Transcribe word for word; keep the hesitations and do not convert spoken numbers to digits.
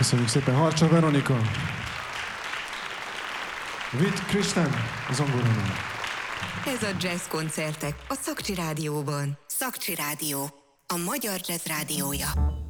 Köszönjük szépen, Harcsa Veronika. Vitt Kristen, zongoronál. Ez a jazz koncertek a Szakcsi Rádióban. Szakcsi Rádió, a magyar jazz rádiója.